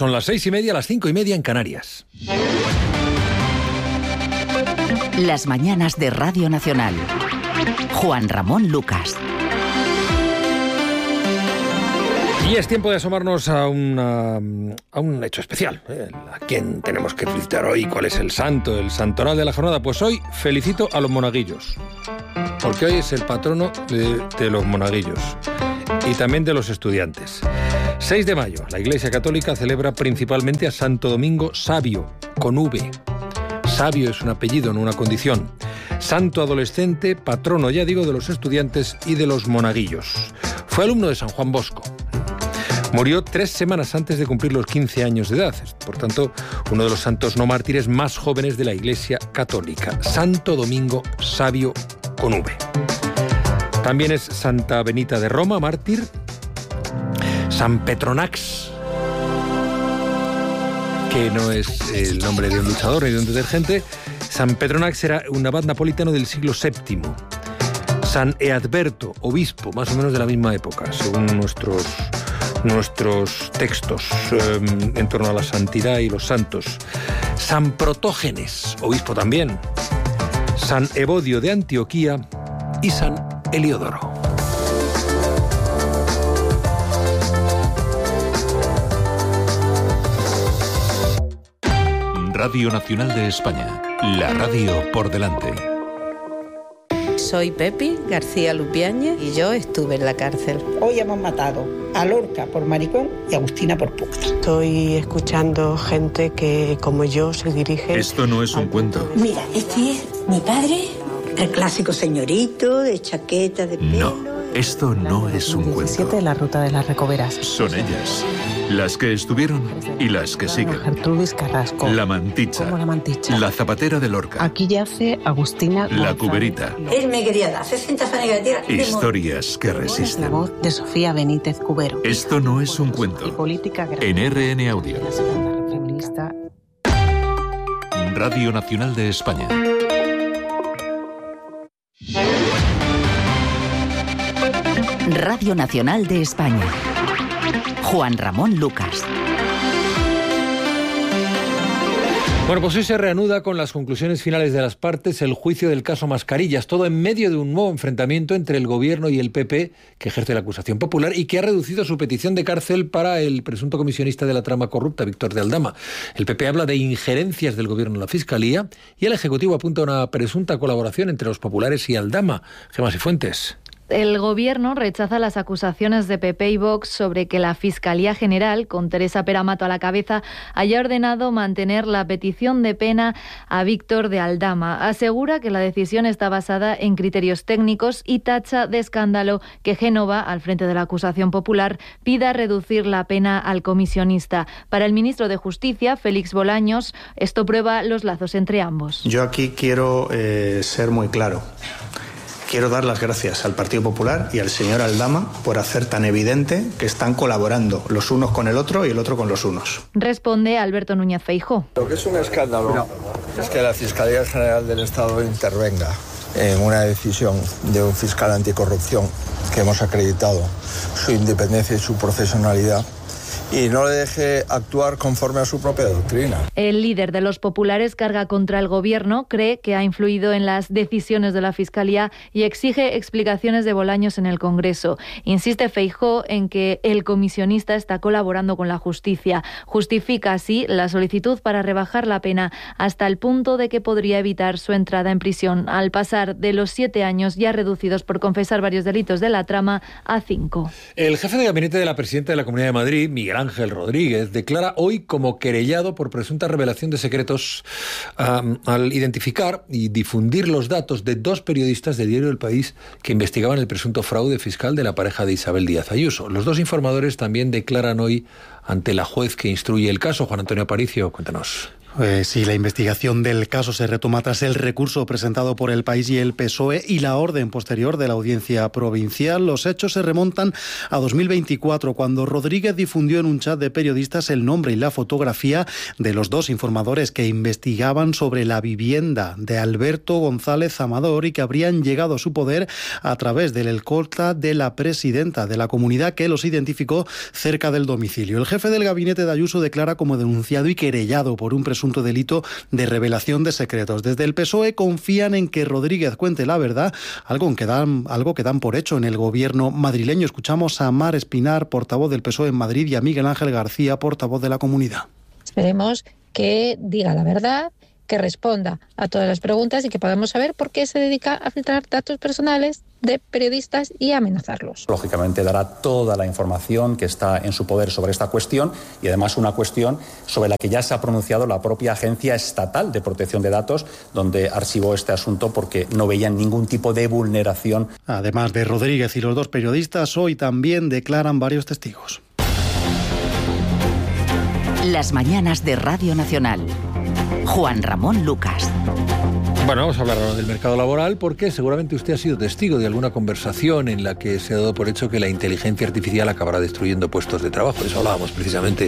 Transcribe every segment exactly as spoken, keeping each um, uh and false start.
Son las seis y media, las cinco y media en Canarias. Las mañanas de Radio Nacional. Juan Ramón Lucas. Y es tiempo de asomarnos a, una, a un hecho especial. ¿eh? ¿A quién tenemos que felicitar hoy? ¿Cuál es el santo, el santoral de la jornada? Pues hoy felicito a los monaguillos, porque hoy es el patrono de, de los monaguillos y también de los estudiantes. seis de mayo, la Iglesia Católica celebra principalmente a Santo Domingo Sabio, con V. Sabio es un apellido, no una condición. Santo adolescente, patrono, ya digo, de los estudiantes y de los monaguillos. Fue alumno de San Juan Bosco. Murió tres semanas antes de cumplir los quince años de edad. Por tanto, uno de los santos no mártires más jóvenes de la Iglesia Católica. Santo Domingo Sabio, con V. También es Santa Benita de Roma, mártir. San Petronax, que no es el nombre de un luchador ni de un detergente. San Petronax era un abad napolitano del siglo séptimo. San Eadberto, obispo, más o menos de la misma época, según nuestros, nuestros textos eh, en torno a la santidad y los santos. San Protógenes, obispo también. San Evodio de Antioquía y San Heliodoro. Radio Nacional de España, la radio por delante. Soy Pepi García Lupiáñez y yo estuve en la cárcel. Hoy hemos matado a Lorca por maricón y a Agustina por puta. Estoy escuchando gente que, como yo, se dirige... Esto no es un cuento. Mira, este es mi padre, el clásico señorito de chaqueta de pelo... No, esto no es un cuento. La ruta de las Recoveras. Son ellas, las que estuvieron y las que siguen. Gertrudis Carrasco. La Manticha. Como la Manticha. La Zapatera de Lorca. Aquí yace Agustina La González. Cuberita. Él me quería dar sesenta fanegas de tierra. Historias que La resisten. voz de Sofía Benítez Cubero. Esto no es un Y cuento. política grande. En R N Audio. La segunda feminista. Radio Nacional de España. Radio Nacional de España. Juan Ramón Lucas. Bueno, pues hoy se reanuda con las conclusiones finales de las partes el juicio del caso Mascarillas, todo en medio de un nuevo enfrentamiento entre el Gobierno y el P P, que ejerce la acusación popular y que ha reducido su petición de cárcel para el presunto comisionista de la trama corrupta, Víctor de Aldama. El P P habla de injerencias del Gobierno en la Fiscalía y el Ejecutivo apunta a una presunta colaboración entre los populares y Aldama. Gemma Cifuentes. El Gobierno rechaza las acusaciones de P P y Vox sobre que la Fiscalía General, con Teresa Peramato a la cabeza, haya ordenado mantener la petición de pena a Víctor de Aldama. Asegura que la decisión está basada en criterios técnicos y tacha de escándalo que Génova, al frente de la acusación popular, pida reducir la pena al comisionista. Para el ministro de Justicia, Félix Bolaños, esto prueba los lazos entre ambos. Yo aquí quiero eh, ser muy claro. Quiero dar las gracias al Partido Popular y al señor Aldama por hacer tan evidente que están colaborando los unos con el otro y el otro con los unos. Responde Alberto Núñez Feijóo. Lo que es un escándalo no. es que la Fiscalía General del Estado intervenga en una decisión de un fiscal anticorrupción que hemos acreditado su independencia y su profesionalidad y no le deje actuar conforme a su propia doctrina. El líder de los populares carga contra el Gobierno, cree que ha influido en las decisiones de la Fiscalía y exige explicaciones de Bolaños en el Congreso. Insiste Feijóo en que el comisionista está colaborando con la justicia. Justifica así la solicitud para rebajar la pena hasta el punto de que podría evitar su entrada en prisión, al pasar de los siete años ya reducidos por confesar varios delitos de la trama a cinco. El jefe de gabinete de la presidenta de la Comunidad de Madrid, Miguel Ángel Rodríguez, declara hoy como querellado por presunta revelación de secretos um, al identificar y difundir los datos de dos periodistas del diario El País que investigaban el presunto fraude fiscal de la pareja de Isabel Díaz Ayuso. Los dos informadores también declaran hoy ante la juez que instruye el caso. Juan Antonio Aparicio, cuéntanos. Eh, sí, la investigación del caso se retoma tras el recurso presentado por El País y el P S O E y la orden posterior de la Audiencia Provincial. Los hechos se remontan a dos mil veinticuatro, cuando Rodríguez difundió en un chat de periodistas el nombre y la fotografía de los dos informadores que investigaban sobre la vivienda de Alberto González Amador y que habrían llegado a su poder a través del escolta de la presidenta de la comunidad, que los identificó cerca del domicilio. El jefe del gabinete de Ayuso declara como denunciado y querellado por un presunto presunto delito de revelación de secretos. Desde el P S O E confían en que Rodríguez cuente la verdad, algo que dan, algo que dan por hecho en el gobierno madrileño. Escuchamos a Mar Espinar, portavoz del P S O E en Madrid, y a Miguel Ángel García, portavoz de la comunidad. Esperemos que diga la verdad, que responda a todas las preguntas y que podamos saber por qué se dedica a filtrar datos personales de periodistas y amenazarlos. Lógicamente dará toda la información que está en su poder sobre esta cuestión, y además una cuestión sobre la que ya se ha pronunciado la propia Agencia Estatal de Protección de Datos, donde archivó este asunto porque no veían ningún tipo de vulneración. Además de Rodríguez y los dos periodistas, hoy también declaran varios testigos. Las mañanas de Radio Nacional. Juan Ramón Lucas. Bueno, vamos a hablar ahora del mercado laboral, porque seguramente usted ha sido testigo de alguna conversación en la que se ha dado por hecho que la inteligencia artificial acabará destruyendo puestos de trabajo. De eso hablábamos precisamente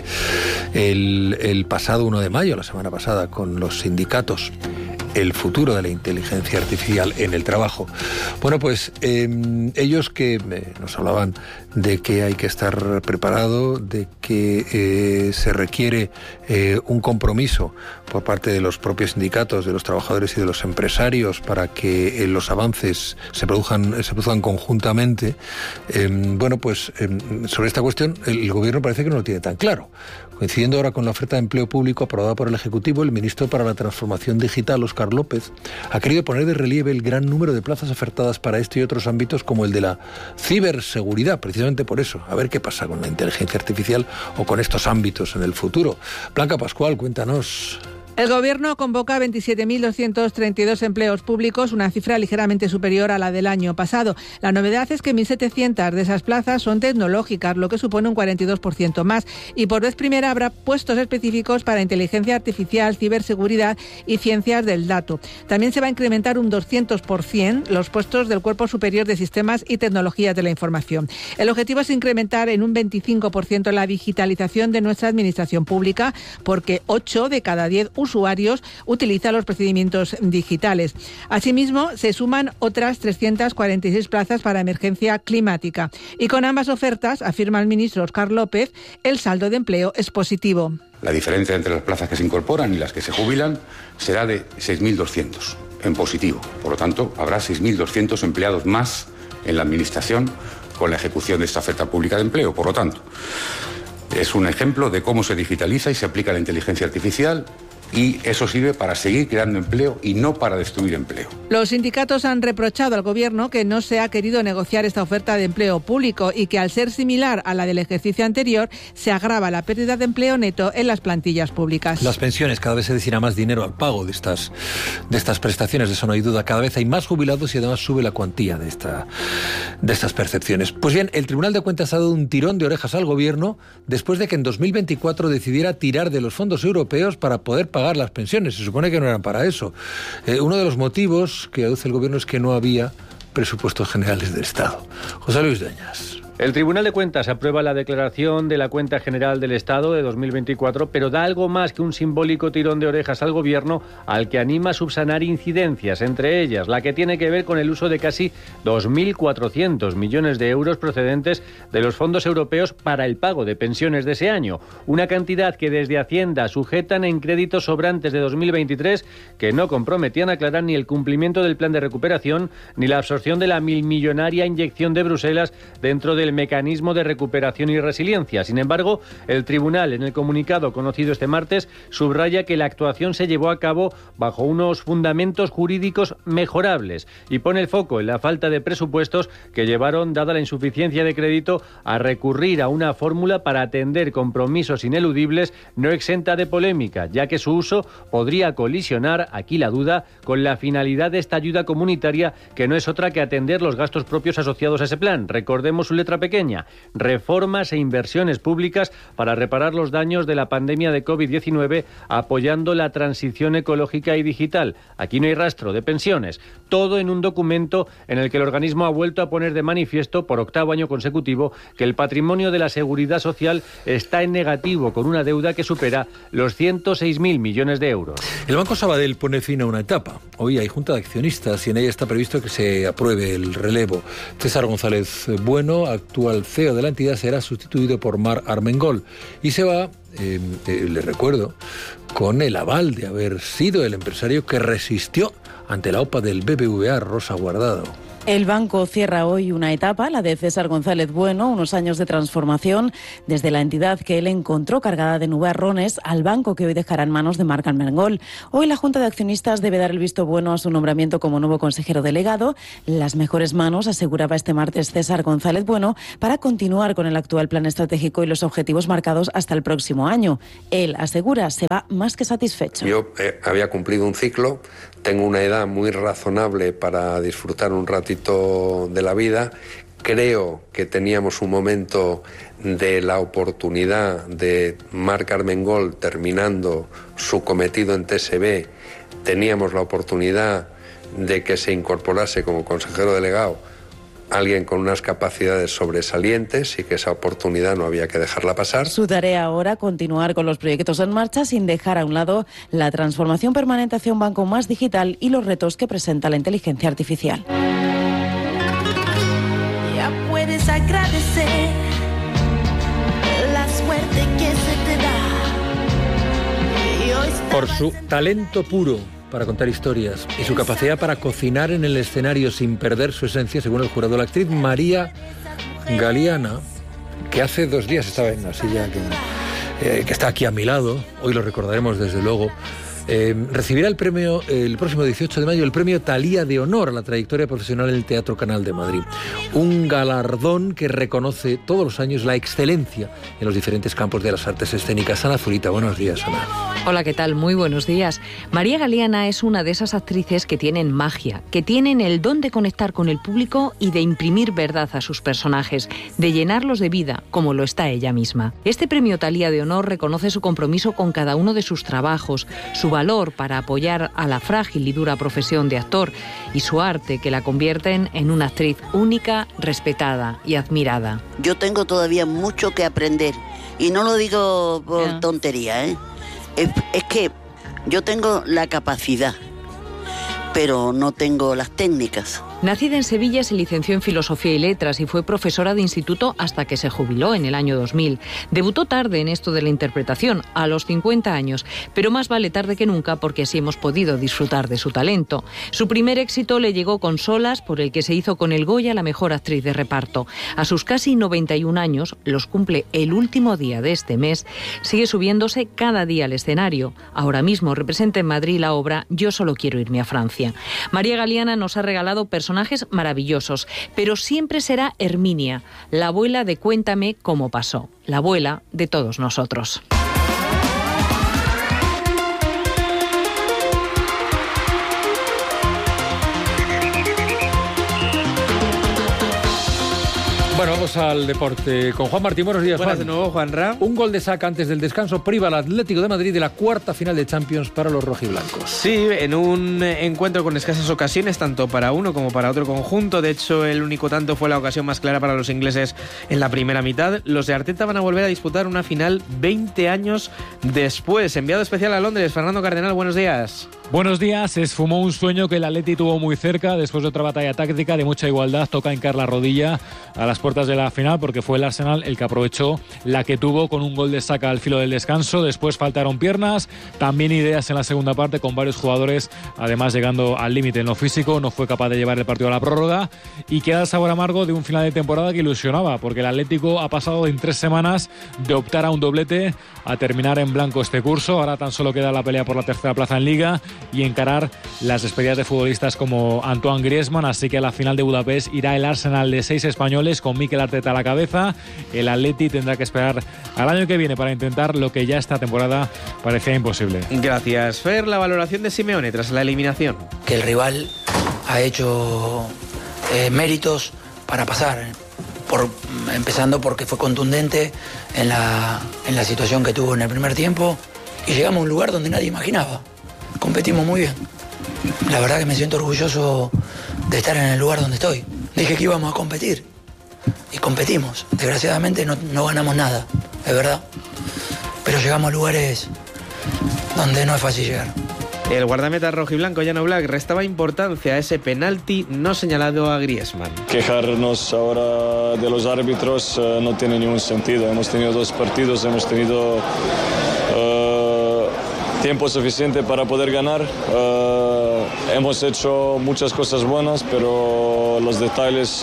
el, el pasado uno de mayo, la semana pasada, con los sindicatos. El futuro de la inteligencia artificial en el trabajo. Bueno, pues eh, ellos que eh, nos hablaban de que hay que estar preparado, de que eh, se requiere eh, un compromiso por parte de los propios sindicatos, de los trabajadores y de los empresarios para que eh, los avances se produzcan, se produzcan conjuntamente. Eh, bueno, pues eh, sobre esta cuestión el gobierno parece que no lo tiene tan claro. Coincidiendo ahora con la oferta de empleo público aprobada por el Ejecutivo, el ministro para la Transformación Digital, Óscar López, ha querido poner de relieve el gran número de plazas ofertadas para este y otros ámbitos, como el de la ciberseguridad, precisamente por eso. A ver qué pasa con la inteligencia artificial o con estos ámbitos en el futuro. Blanca Pascual, cuéntanos. El Gobierno convoca veintisiete mil doscientos treinta y dos empleos públicos, una cifra ligeramente superior a la del año pasado. La novedad es que mil setecientas de esas plazas son tecnológicas, lo que supone un cuarenta y dos por ciento más. Y por vez primera habrá puestos específicos para inteligencia artificial, ciberseguridad y ciencias del dato. También se va a incrementar un doscientos por ciento los puestos del Cuerpo Superior de Sistemas y Tecnologías de la Información. El objetivo es incrementar en un veinticinco por ciento la digitalización de nuestra administración pública, porque ocho de cada diez usuarios utilizan los procedimientos digitales. Asimismo, se suman otras trescientas cuarenta y seis plazas para emergencia climática. Y con ambas ofertas, afirma el ministro Óscar López, el saldo de empleo es positivo. La diferencia entre las plazas que se incorporan y las que se jubilan será de seis mil doscientos en positivo. Por lo tanto, habrá seis mil doscientos empleados más en la Administración con la ejecución de esta oferta pública de empleo. Por lo tanto, es un ejemplo de cómo se digitaliza y se aplica la inteligencia artificial, y eso sirve para seguir creando empleo y no para destruir empleo. Los sindicatos han reprochado al Gobierno que no se ha querido negociar esta oferta de empleo público y que, al ser similar a la del ejercicio anterior, se agrava la pérdida de empleo neto en las plantillas públicas. Las pensiones, cada vez se destina más dinero al pago de estas, de estas prestaciones, de eso no hay duda. Cada vez hay más jubilados y además sube la cuantía de, esta, de estas percepciones. Pues bien, el Tribunal de Cuentas ha dado un tirón de orejas al Gobierno después de que en dos mil veinticuatro decidiera tirar de los fondos europeos para poder pagar las pensiones. Se supone que no eran para eso. Eh, uno de los motivos que aduce el Gobierno es que no había presupuestos generales del Estado. José Luis Dueñas. El Tribunal de Cuentas aprueba la declaración de la Cuenta General del Estado de dos mil veinticuatro, pero da algo más que un simbólico tirón de orejas al Gobierno, al que anima a subsanar incidencias, entre ellas la que tiene que ver con el uso de casi dos mil cuatrocientos millones de euros procedentes de los fondos europeos para el pago de pensiones de ese año, una cantidad que desde Hacienda sujetan en créditos sobrantes de dos mil veintitrés que no comprometían a aclarar ni el cumplimiento del plan de recuperación ni la absorción de la milmillonaria inyección de Bruselas dentro de el mecanismo de recuperación y resiliencia. Sin embargo, el tribunal, en el comunicado conocido este martes, subraya que la actuación se llevó a cabo bajo unos fundamentos jurídicos mejorables y pone el foco en la falta de presupuestos que llevaron, dada la insuficiencia de crédito, a recurrir a una fórmula para atender compromisos ineludibles no exenta de polémica, ya que su uso podría colisionar, aquí la duda, con la finalidad de esta ayuda comunitaria, que no es otra que atender los gastos propios asociados a ese plan. Recordemos su letra letra pequeña. Reformas e inversiones públicas para reparar los daños de la pandemia de covid diecinueve, apoyando la transición ecológica y digital. Aquí no hay rastro de pensiones. Todo en un documento en el que el organismo ha vuelto a poner de manifiesto por octavo año consecutivo que el patrimonio de la seguridad social está en negativo, con una deuda que supera los ciento seis mil millones de euros. El Banco Sabadell pone fin a una etapa. Hoy hay junta de accionistas y en ella está previsto que se apruebe el relevo. César González Bueno, actual C E O de la entidad, será sustituido por Mar Armengol y se va, eh, eh, le recuerdo, con el aval de haber sido el empresario que resistió ante la OPA del B B V A Rosa Guardado. El banco cierra hoy una etapa, la de César González Bueno, unos años de transformación desde la entidad que él encontró cargada de nubarrones al banco que hoy dejará en manos de Marc Armengol. Hoy la Junta de Accionistas debe dar el visto bueno a su nombramiento como nuevo consejero delegado. Las mejores manos, aseguraba este martes César González Bueno, para continuar con el actual plan estratégico y los objetivos marcados hasta el próximo año. Él asegura se va más que satisfecho. Yo eh, había cumplido un ciclo, tengo una edad muy razonable para disfrutar un ratito de la vida. Creo que teníamos un momento de la oportunidad de Marc Armengol terminando su cometido en T S B. Teníamos la oportunidad de que se incorporase como consejero delegado alguien con unas capacidades sobresalientes y que esa oportunidad no había que dejarla pasar. Su tarea ahora, continuar con los proyectos en marcha sin dejar a un lado la transformación permanente hacia un banco más digital y los retos que presenta la inteligencia artificial. Ya puedes agradecer la suerte que se te da. Y hoy Por su talento puro para contar historias y su capacidad para cocinar en el escenario sin perder su esencia, según el jurado, la actriz María Galiana, que hace dos días estaba en la silla que, eh, que está aquí a mi lado, hoy lo recordaremos desde luego, eh, recibirá el premio el próximo dieciocho de mayo, el premio Thalía de Honor a la trayectoria profesional en el Teatro Canal de Madrid. Un galardón que reconoce todos los años la excelencia en los diferentes campos de las artes escénicas. Ana Zurita, buenos días, Ana. Hola, ¿qué tal? Muy buenos días. María Galiana es una de esas actrices que tienen magia, que tienen el don de conectar con el público y de imprimir verdad a sus personajes, de llenarlos de vida, como lo está ella misma. Este premio Thalía de Honor reconoce su compromiso con cada uno de sus trabajos, su valor para apoyar a la frágil y dura profesión de actor y su arte que la convierten en una actriz única, respetada y admirada. Yo tengo todavía mucho que aprender y no lo digo por Ya. tontería, ¿eh? Es, es que yo tengo la capacidad, pero no tengo las técnicas. Nacida en Sevilla, se licenció en Filosofía y Letras y fue profesora de instituto hasta que se jubiló en el año dos mil. Debutó tarde en esto de la interpretación, a los cincuenta años, pero más vale tarde que nunca porque así hemos podido disfrutar de su talento. Su primer éxito le llegó con Solas, por el que se hizo con el Goya la mejor actriz de reparto. A sus casi noventa y un años, los cumple el último día de este mes, sigue subiéndose cada día al escenario. Ahora mismo representa en Madrid la obra Yo solo quiero irme a Francia. María Galiana nos ha regalado personajes maravillosos, pero siempre será Herminia, la abuela de Cuéntame cómo pasó, la abuela de todos nosotros. Bueno, vamos al deporte con Juan Martín. Buenos días, Buenas Juan. de nuevo, Juanra. Un gol de saca antes del descanso priva al Atlético de Madrid de la cuarta final de Champions para los rojiblancos. Sí, en un encuentro con escasas ocasiones, tanto para uno como para otro conjunto. De hecho, el único tanto fue la ocasión más clara para los ingleses en la primera mitad. Los de Arteta van a volver a disputar una final veinte años después. Enviado especial a Londres, Fernando Cardenal, buenos días. Buenos días. Se esfumó un sueño que el Atleti tuvo muy cerca después de otra batalla táctica de mucha igualdad. Toca hincar la rodilla a las puertas de la final porque fue el Arsenal el que aprovechó la que tuvo con un gol de saca al filo del descanso. Después faltaron piernas, también ideas en la segunda parte con varios jugadores, además llegando al límite en lo físico. No fue capaz de llevar el partido a la prórroga y queda el sabor amargo de un final de temporada que ilusionaba porque el Atlético ha pasado en tres semanas de optar a un doblete a terminar en blanco este curso. Ahora tan solo queda la pelea por la tercera plaza en Liga y encarar las despedidas de futbolistas como Antoine Griezmann, así que a la final de Budapest irá el Arsenal de seis españoles con Mikel Arteta a la cabeza. El Atleti tendrá que esperar al año que viene para intentar lo que ya esta temporada parecía imposible. Gracias, Fer. La valoración de Simeone tras la eliminación. Que el rival ha hecho eh, méritos para pasar por, empezando porque fue contundente en la, en la situación que tuvo en el primer tiempo y llegamos a un lugar donde nadie imaginaba. Competimos muy bien. La verdad que me siento orgulloso de estar en el lugar donde estoy. Dije que íbamos a competir y competimos. Desgraciadamente no, no ganamos nada, es verdad. Pero llegamos a lugares donde no es fácil llegar. El guardameta rojiblanco Jan Oblak restaba importancia a ese penalti no señalado a Griezmann. Quejarnos ahora de los árbitros uh, no tiene ningún sentido. Hemos tenido dos partidos, hemos tenido uh, tiempo suficiente para poder ganar. Uh, hemos hecho muchas cosas buenas, pero los detalles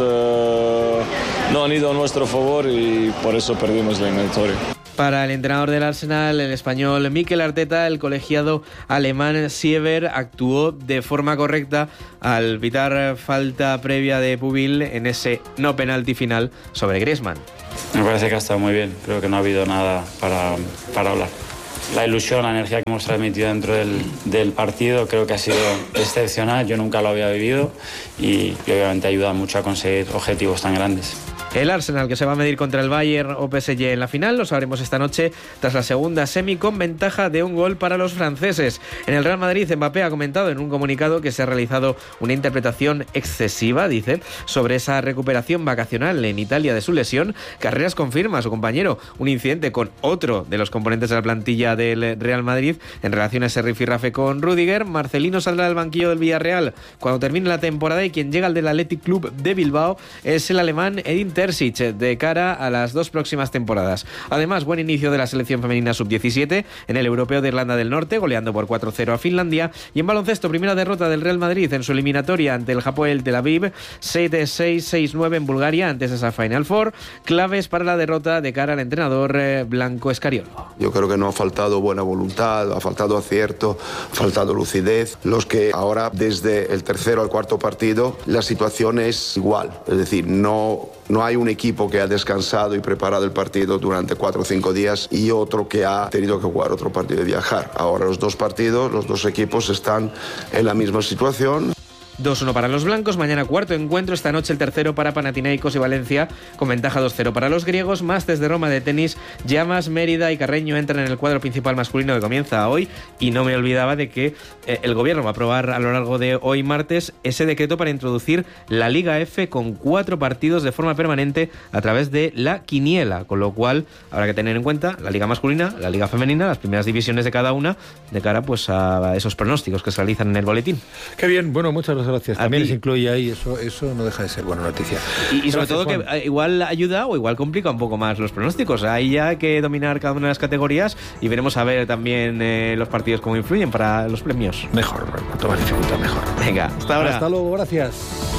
uh, no han ido a nuestro favor y por eso perdimos la eliminatoria. Para el entrenador del Arsenal, el español Mikel Arteta, el colegiado alemán Siever actuó de forma correcta al pitar falta previa de Pubil en ese no penalti final sobre Griezmann. Me parece que ha estado muy bien, creo que no ha habido nada para, para hablar. La ilusión, la energía que hemos transmitido dentro del, del partido creo que ha sido excepcional, yo nunca lo había vivido y, y obviamente ayuda mucho a conseguir objetivos tan grandes. El Arsenal, que se va a medir contra el Bayern o P S G en la final, lo sabremos esta noche tras la segunda semi con ventaja de un gol para los franceses. En el Real Madrid, Mbappé ha comentado en un comunicado que se ha realizado una interpretación excesiva, dice, sobre esa recuperación vacacional en Italia de su lesión. Carreras confirma a su compañero un incidente con otro de los componentes de la plantilla del Real Madrid en relación a ese rifirrafe con Rüdiger. Marcelino saldrá del banquillo del Villarreal cuando termine la temporada y quien llega al del Athletic Club de Bilbao es el alemán Edin Terzic de cara a las dos próximas temporadas. Además, buen inicio de la selección femenina sub diecisiete en el Europeo de Irlanda del Norte, goleando por cuatro cero a Finlandia. Y en baloncesto, primera derrota del Real Madrid en su eliminatoria ante el Hapoel Tel Aviv, siete seis, seis nueve en Bulgaria antes de esa Final Four. Claves para la derrota de cara al entrenador eh, Blanco Escariolo. Yo creo que no ha faltado buena voluntad, ha faltado acierto, ha faltado lucidez. Los que ahora, desde el tercero al cuarto partido, la situación es igual. Es decir, no, no hay un equipo que ha descansado y preparado el partido durante cuatro o cinco días y otro que ha tenido que jugar otro partido y viajar. Ahora los dos partidos, los dos equipos están en la misma situación. dos uno para los blancos, mañana cuarto encuentro, esta noche el tercero para Panathinaikos y Valencia, con ventaja dos cero para los griegos. Masters de Roma de tenis, Llamas, Mérida y Carreño entran en el cuadro principal masculino que comienza hoy, y no me olvidaba de que eh, el gobierno va a aprobar a lo largo de hoy martes ese decreto para introducir la Liga F con cuatro partidos de forma permanente a través de la quiniela, con lo cual habrá que tener en cuenta la Liga masculina, la Liga femenina, las primeras divisiones de cada una, de cara pues a esos pronósticos que se realizan en el boletín. Qué bien, bueno, muchas gracias. Gracias. También se incluye ahí, eso eso no deja de ser buena noticia. Y, y sobre Gracias, todo Juan. que igual ayuda o igual complica un poco más los pronósticos. Ahí ya hay que dominar cada una de las categorías y veremos a ver también eh, los partidos cómo influyen para los premios. Mejor, cuanto más dificultad mejor. Venga, hasta ahora. Hasta luego, gracias.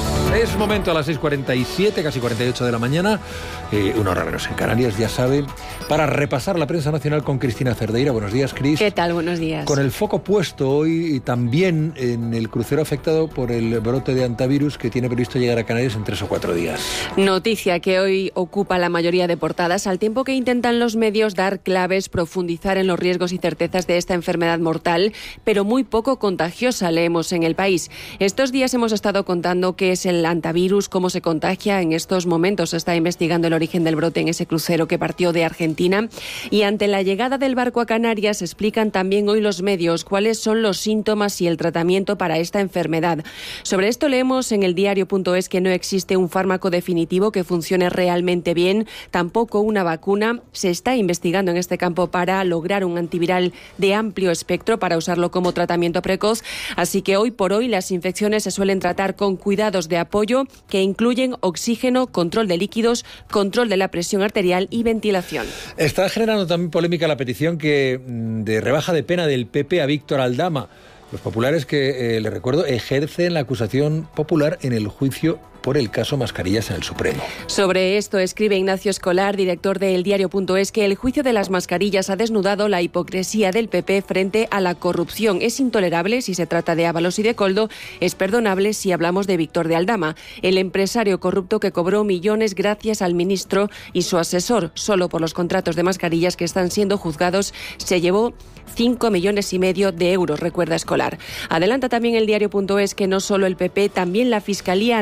Es momento a las seis cuarenta y siete, casi cuarenta y ocho de la mañana, eh, una hora menos en Canarias, ya saben, para repasar la prensa nacional con Cristina Cerdeira. Buenos días, Cris. ¿Qué tal? Buenos días. Con el foco puesto hoy también en el crucero afectado por el brote de antivirus que tiene previsto llegar a Canarias en tres o cuatro días. Noticia que hoy ocupa la mayoría de portadas, al tiempo que intentan los medios dar claves, profundizar en los riesgos y certezas de esta enfermedad mortal, pero muy poco contagiosa, leemos en El País. Estos días hemos estado contando qué es el antivirus, cómo se contagia. En estos momentos se está investigando el origen del brote en ese crucero que partió de Argentina. Y ante la llegada del barco a Canarias, explican también hoy los medios cuáles son los síntomas y el tratamiento para esta enfermedad. Sobre esto leemos en el diario punto es que no existe un fármaco definitivo que funcione realmente bien, tampoco una vacuna. Se está investigando en este campo para lograr un antiviral de amplio espectro para usarlo como tratamiento precoz. Así que hoy por hoy las infecciones se suelen tratar con cuidados de apoyo que incluyen oxígeno, control de líquidos, control de la presión arterial y ventilación. Está generando también polémica la petición que de rebaja de pena del P P a Víctor Aldama. Los populares que, eh, le recuerdo, ejercen la acusación popular en el juicio por el caso Mascarillas en el Supremo. Sobre esto escribe Ignacio Escolar, director de El Diario punto es, que el juicio de las mascarillas ha desnudado la hipocresía del P P frente a la corrupción. Es intolerable si se trata de Ábalos y de Coldo, es perdonable si hablamos de Víctor de Aldama, el empresario corrupto que cobró millones gracias al ministro y su asesor. Solo por los contratos de mascarillas que están siendo juzgados se llevó cinco millones y medio de euros, recuerda Escolar. Adelanta también El Diario punto es que no solo el P P, también la Fiscalía Anticorrupción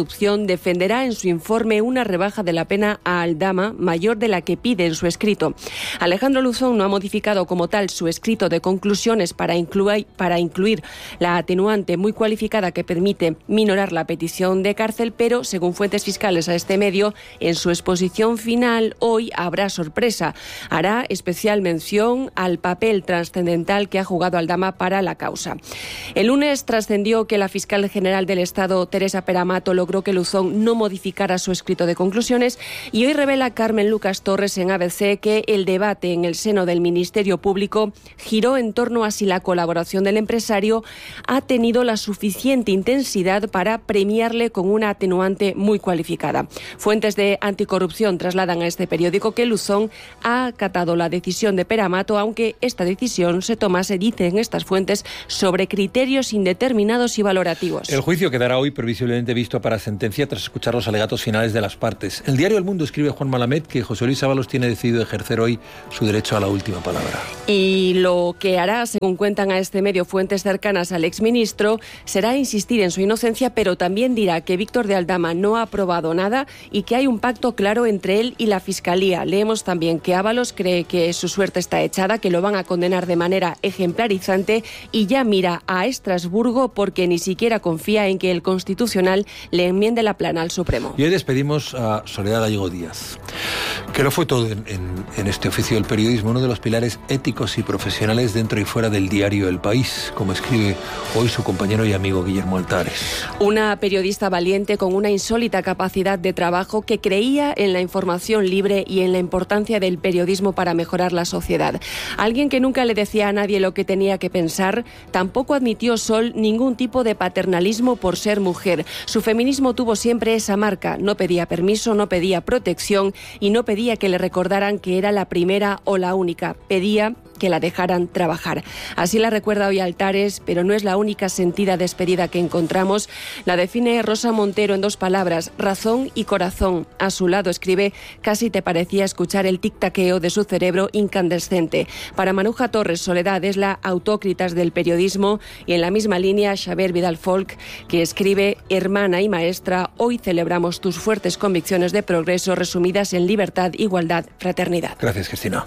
anticorrupción defenderá en su informe una rebaja de la pena a Aldama mayor de la que pide en su escrito. Alejandro Luzón no ha modificado como tal su escrito de conclusiones para incluir, para incluir la atenuante muy cualificada que permite minorar la petición de cárcel, pero según fuentes fiscales a este medio, en su exposición final hoy habrá sorpresa. Hará especial mención al papel trascendental que ha jugado Aldama para la causa. El lunes trascendió que la fiscal general del Estado, Teresa Peramato, logró que Luzón no modificara su escrito de conclusiones, y hoy revela Carmen Lucas Torres en A B C que el debate en el seno del Ministerio Público giró en torno a si la colaboración del empresario ha tenido la suficiente intensidad para premiarle con una atenuante muy cualificada. Fuentes de anticorrupción trasladan a este periódico que Luzón ha acatado la decisión de Peramato, aunque esta decisión se tomase, dicen estas fuentes, sobre criterios indeterminados y valorativos. El juicio quedará hoy previsiblemente visto para sentencia tras escuchar los alegatos finales de las partes. El diario El Mundo escribe Juan Malamed que José Luis Ábalos tiene decidido ejercer hoy su derecho a la última palabra. Y lo que hará, según cuentan a este medio fuentes cercanas al exministro, será insistir en su inocencia, pero también dirá que Víctor de Aldama no ha aprobado nada y que hay un pacto claro entre él y la Fiscalía. Leemos también que Ábalos cree que su suerte está echada, que lo van a condenar de manera ejemplarizante y ya mira a Estrasburgo porque ni siquiera confía en que el Constitucional le enmiende la plana al Supremo. Y hoy despedimos a Soledad Gallego Díaz, que lo fue todo en, en, en este oficio del periodismo, uno de los pilares éticos y profesionales dentro y fuera del diario El País, como escribe hoy su compañero y amigo Guillermo Altares. Una periodista valiente con una insólita capacidad de trabajo que creía en la información libre y en la importancia del periodismo para mejorar la sociedad. Alguien que nunca le decía a nadie lo que tenía que pensar, tampoco admitió Sol ningún tipo de paternalismo por ser mujer. Su feminismo tuvo siempre esa marca, no pedía permiso, no pedía protección y no pedía que le recordaran que era la primera o la única, pedía que la dejaran trabajar. Así la recuerda hoy Altares, pero no es la única sentida despedida que encontramos. La define Rosa Montero en dos palabras, razón y corazón. A su lado escribe, casi te parecía escuchar el tic-taqueo de su cerebro incandescente. Para Manuja Torres, Soledad es la autócritas del periodismo, y en la misma línea Xavier Vidal Folk, que escribe, hermana y maestra, hoy celebramos tus fuertes convicciones de progreso resumidas en libertad, igualdad, fraternidad. Gracias, Cristina.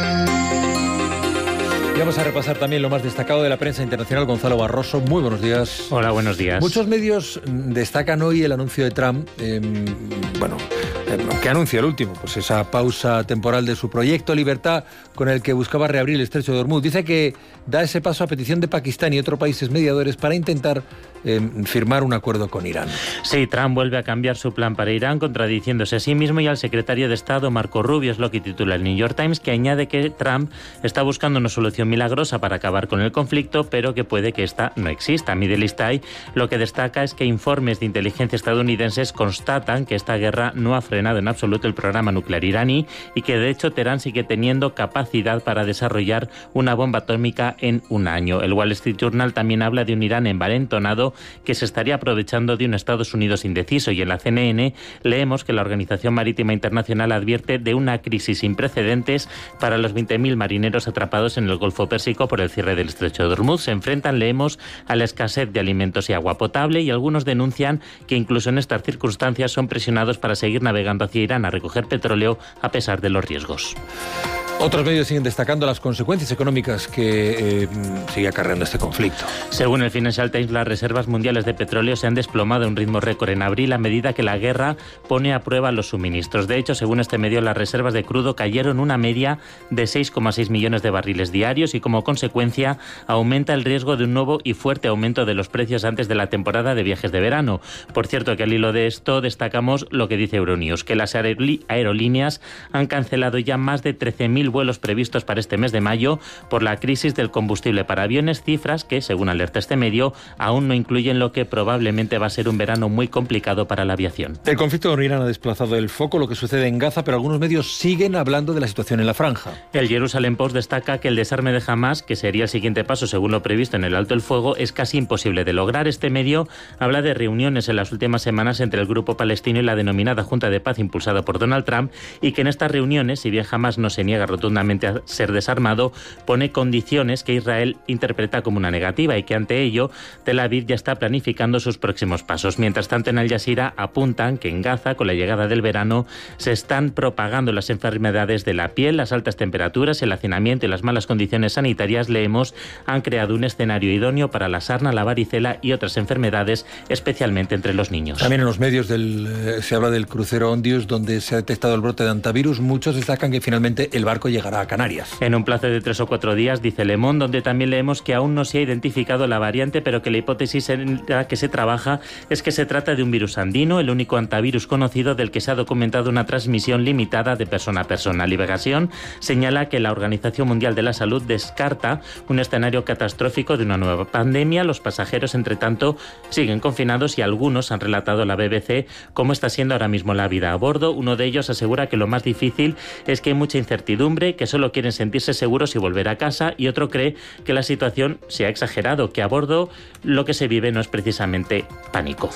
Vamos a repasar también lo más destacado de la prensa internacional. Gonzalo Barroso, muy buenos días. Hola, buenos días. Muchos medios destacan hoy el anuncio de Trump, eh, bueno, eh, ¿qué anuncio el último? Pues esa pausa temporal de su proyecto Libertad, con el que buscaba reabrir el estrecho de Hormuz. Dice que da ese paso a petición de Pakistán y otros países mediadores para intentar eh, firmar un acuerdo con Irán. Sí, Trump vuelve a cambiar su plan para Irán, contradiciéndose a sí mismo y al secretario de Estado, Marco Rubio, es lo que titula el New York Times, que añade que Trump está buscando una solución milagrosa para acabar con el conflicto, pero que puede que esta no exista. Middle East Eye lo que destaca es que informes de inteligencia estadounidenses constatan que esta guerra no ha frenado en absoluto el programa nuclear iraní y que de hecho Teherán sigue teniendo capacidad para desarrollar una bomba atómica en un año. El Wall Street Journal también habla de un Irán envalentonado que se estaría aprovechando de un Estados Unidos indeciso, y en la C N N leemos que la Organización Marítima Internacional advierte de una crisis sin precedentes para los veinte mil marineros atrapados en el Golfo Pérsico por el cierre del estrecho de Hormuz. Se enfrentan, leemos, a la escasez de alimentos y agua potable, y algunos denuncian que incluso en estas circunstancias son presionados para seguir navegando hacia Irán a recoger petróleo a pesar de los riesgos. Otros medios siguen destacando las consecuencias económicas que eh, sigue acarreando este conflicto. Según el Financial Times, las reservas mundiales de petróleo se han desplomado a un ritmo récord en abril a medida que la guerra pone a prueba los suministros. De hecho, según este medio, las reservas de crudo cayeron una media de seis coma seis millones de barriles diarios y como consecuencia aumenta el riesgo de un nuevo y fuerte aumento de los precios antes de la temporada de viajes de verano. Por cierto, que al hilo de esto destacamos lo que dice Euronews, que las aerolíneas han cancelado ya más de trece mil vuelos previstos para este mes de mayo por la crisis del combustible para aviones, cifras que, según alerta este medio, aún no incluyen lo que probablemente va a ser un verano muy complicado para la aviación. El conflicto con Irán ha desplazado el foco, lo que sucede en Gaza, pero algunos medios siguen hablando de la situación en la franja. El Jerusalem Post destaca que el desarme de Hamás, que sería el siguiente paso según lo previsto en el alto el fuego, es casi imposible de lograr. Este medio habla de reuniones en las últimas semanas entre el grupo palestino y la denominada Junta de Paz impulsada por Donald Trump, y que en estas reuniones, si bien Hamás no se niega rotundamente a ser desarmado, pone condiciones que Israel interpreta como una negativa y que ante ello Tel Aviv ya está planificando sus próximos pasos. Mientras tanto, en Al Jazeera apuntan que en Gaza, con la llegada del verano, se están propagando las enfermedades de la piel, las altas temperaturas, el hacinamiento y las malas condiciones sanitarias, leemos, han creado un escenario idóneo para la sarna, la varicela y otras enfermedades, especialmente entre los niños. También en los medios del, eh, se habla del crucero Ondius, donde se ha detectado el brote de hantavirus. Muchos destacan que finalmente el barco llegará a Canarias. En un plazo de tres o cuatro días, dice Le Monde, donde también leemos que aún no se ha identificado la variante, pero que la hipótesis en la que se trabaja es que se trata de un virus andino, el único hantavirus conocido del que se ha documentado una transmisión limitada de persona a persona. Liberación señala que la Organización Mundial de la Salud descarta un escenario catastrófico de una nueva pandemia. Los pasajeros, entre tanto, siguen confinados y algunos han relatado a la B B C cómo está siendo ahora mismo la vida a bordo. Uno de ellos asegura que lo más difícil es que hay mucha incertidumbre, que solo quieren sentirse seguros y volver a casa, y otro cree que la situación se ha exagerado, que a bordo lo que se vive no es precisamente pánico.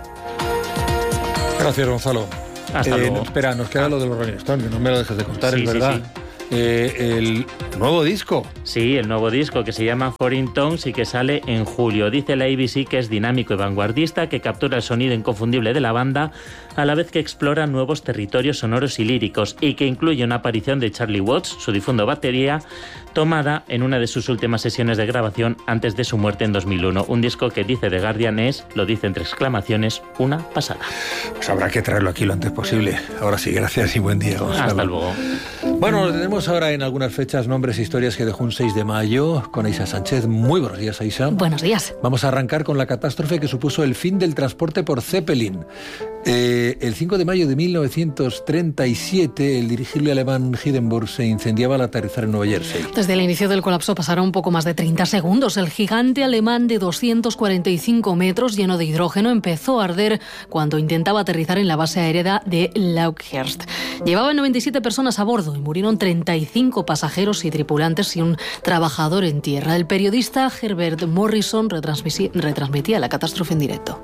Gracias, Gonzalo. Hasta eh, luego. No, espera, nos queda lo de los Rolling Stones, que no me lo dejes de contar, Sí, es sí, verdad. sí. Eh, el nuevo disco. Sí, el nuevo disco que se llama Foreign Tongues y que sale en julio. Dice la A B C que es dinámico y vanguardista, que captura el sonido inconfundible de la banda, a la vez que explora nuevos territorios sonoros y líricos, y que incluye una aparición de Charlie Watts, su difunto batería, tomada en una de sus últimas sesiones de grabación antes de su muerte en dos mil uno. Un disco que, dice The Guardian, es, lo dice entre exclamaciones, una pasada. Pues habrá que traerlo aquí lo antes posible. Ahora sí, gracias y buen día, Gonzalo. Hasta luego. Bueno, tenemos ahora en algunas fechas nombres e historias que dejó un seis de mayo con Aisha Sánchez. Muy buenos días, Aisha. Buenos días. Vamos a arrancar con la catástrofe que supuso el fin del transporte por Zeppelin. Eh, el cinco de mayo de mil novecientos treinta y siete, el dirigible alemán Hindenburg se incendiaba al aterrizar en Nueva Jersey. Desde el inicio del colapso pasaron un poco más de treinta segundos. El gigante alemán de doscientos cuarenta y cinco metros, lleno de hidrógeno, empezó a arder cuando intentaba aterrizar en la base aérea de Lauchhurst. Llevaba noventa y siete personas a bordo y murieron treinta y cinco pasajeros y tripulantes y un trabajador en tierra. El periodista Herbert Morrison retransmitía la catástrofe en directo.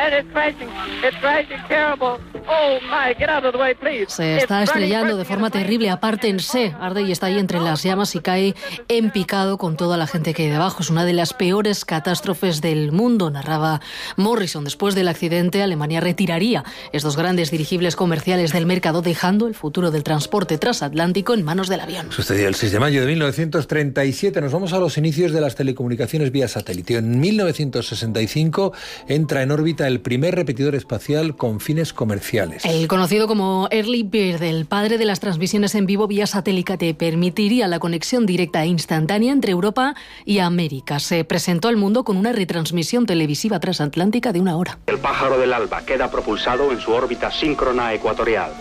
Se está estrellando de forma terrible, apártense, arde y está ahí entre las llamas y cae en picado con toda la gente que hay debajo. Es una de las peores catástrofes del mundo, narraba Morrison. Después del accidente, Alemania retiraría estos grandes dirigibles comerciales del mercado, dejando el futuro del transporte transatlántico en manos del avión. Sucedió el seis de mayo de mil novecientos treinta y siete. Nos vamos a los inicios de las telecomunicaciones vía satélite. En mil novecientos sesenta y cinco entra en órbita el primer repetidor espacial con fines comerciales. El conocido como Early Bird, el padre de las transmisiones en vivo vía satélite, permitiría la conexión directa e instantánea entre Europa y América. Se presentó al mundo con una retransmisión televisiva transatlántica de una hora. El pájaro del alba queda propulsado en su órbita síncrona ecuatorial.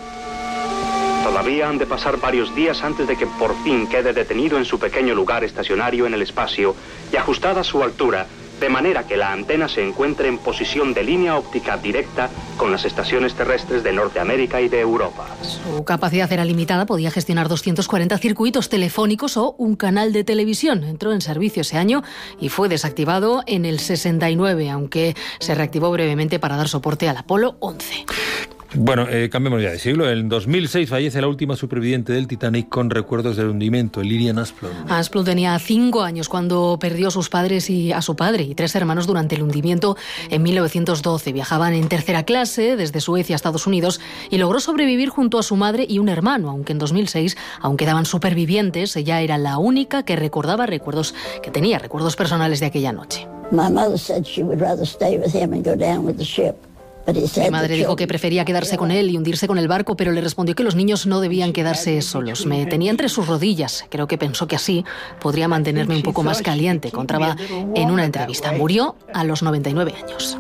Todavía han de pasar varios días antes de que por fin quede detenido en su pequeño lugar estacionario en el espacio y ajustada a su altura, de manera que la antena se encuentre en posición de línea óptica directa con las estaciones terrestres de Norteamérica y de Europa. Su capacidad era limitada, podía gestionar doscientos cuarenta circuitos telefónicos o un canal de televisión. Entró en servicio ese año y fue desactivado en el sesenta y nueve, aunque se reactivó brevemente para dar soporte al Apolo once. Bueno, eh, cambiemos ya de siglo. En dos mil seis fallece la última superviviente del Titanic con recuerdos del hundimiento, Lilian Asplund. Asplund tenía cinco años cuando perdió a sus padres y a su padre y tres hermanos durante el hundimiento en mil novecientos doce. Viajaban en tercera clase desde Suecia a Estados Unidos y logró sobrevivir junto a su madre y un hermano, aunque en dos mil seis, aún quedaban supervivientes, ella era la única que recordaba recuerdos, que tenía recuerdos personales de aquella noche. My mother said she would rather stay with him and go down with the ship. Mi madre dijo que prefería quedarse con él y hundirse con el barco, pero le respondió que los niños no debían quedarse solos. Me tenía entre sus rodillas. Creo que pensó que así podría mantenerme un poco más caliente, contaba en una entrevista. Murió a los noventa y nueve años.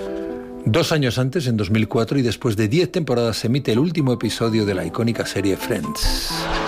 Dos años antes, en dos mil cuatro, y después de diez temporadas, se emite el último episodio de la icónica serie Friends.